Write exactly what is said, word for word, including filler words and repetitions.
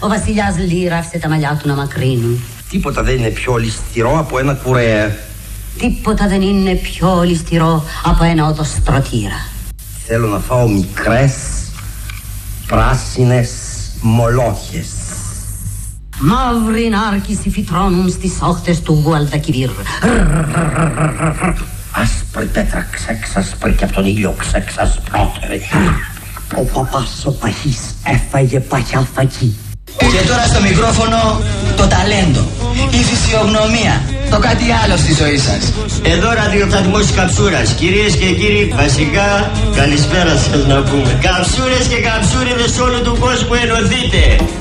Ο βασιλιάς λύραυσε τα μαλλιά του να μακρύνουν. Τίποτα δεν είναι πιο ληστηρό από ένα κουρέα. Τίποτα δεν είναι πιο ληστηρό από ένα οδοστρωτήρα. Θέλω να φάω μικρές πράσινες μολόχες. Μαύροι νάρκισοι φυτρώνουν στις όχθες του Γουαλτακιβίρ. Άσπρη πέτρα ξέξασπρη και από τον ήλιο ξέξασπρότερη. Ο παπάς ο παχής έφαγε παχιά φακή. Και τώρα στο μικρόφωνο το ταλέντο, η φυσιογνωμία, το κάτι άλλο στη ζωή σας. Εδώ ραδιοφθαλμός Καψούρας. Κυρίες και κύριοι, βασικά καλησπέρα σας να πούμε. Καψούρες και καψούριδες όλου του κόσμου, ενωθείτε.